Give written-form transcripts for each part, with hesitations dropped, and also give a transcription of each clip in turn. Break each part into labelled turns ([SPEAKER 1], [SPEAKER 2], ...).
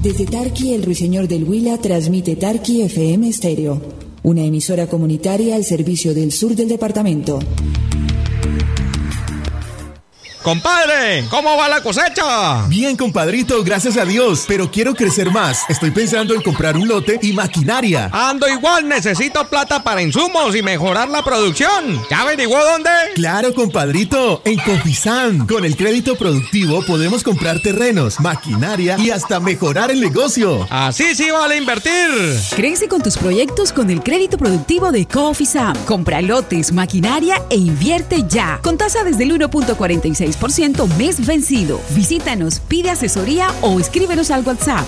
[SPEAKER 1] Desde Tarqui, el Ruiseñor del Huila transmite Tarqui FM Estéreo, una emisora comunitaria al servicio del sur del departamento.
[SPEAKER 2] ¡Compadre! ¿Cómo va la cosecha?
[SPEAKER 3] Bien, compadrito, gracias a Dios. Pero quiero crecer más. Estoy pensando en comprar un lote y maquinaria.
[SPEAKER 2] Ando igual, necesito plata para insumos y mejorar la producción. ¿Ya averiguó dónde?
[SPEAKER 3] Claro, compadrito, en Cofisan. Con el crédito productivo podemos comprar terrenos, maquinaria y hasta mejorar el negocio.
[SPEAKER 2] Así sí vale invertir.
[SPEAKER 4] Crece con tus proyectos con el crédito productivo de Cofisan. Compra lotes, maquinaria e invierte ya. Con tasa desde el 1.46% mes vencido. Visítanos, pide asesoría o escríbenos al WhatsApp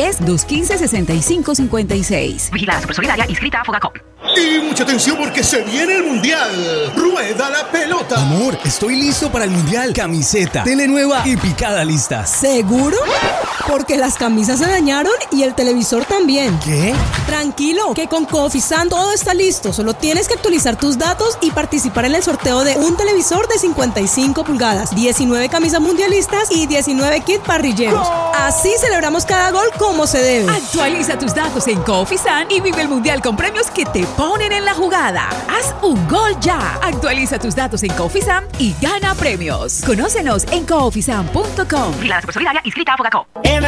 [SPEAKER 4] 310-215-6556.
[SPEAKER 5] Vigilada Supersolidaria, inscrita a Fogacop.
[SPEAKER 3] Y mucha atención porque se viene el Mundial. ¡Rueda la pelota!
[SPEAKER 6] Amor, estoy listo para el Mundial. Camiseta, tele nueva y picada lista.
[SPEAKER 7] ¿Seguro? Porque las camisas se dañaron y el televisor también.
[SPEAKER 6] ¿Qué?
[SPEAKER 7] Tranquilo, que con Cofisan todo está listo. Solo tienes que actualizar tus datos y participar en el sorteo de un televisor de 55 pulgadas, 19 camisas mundialistas y 19 kits parrilleros. Así celebramos cada gol como se debe.
[SPEAKER 4] Actualiza tus datos en Cofisan y vive el Mundial con premios que te ponen en la jugada. Haz un gol ya. Actualiza tus datos en Cofisan y gana premios. Conócenos en cofisan.com.
[SPEAKER 5] Vigilada Supersolidaria, inscrita a Fogacop.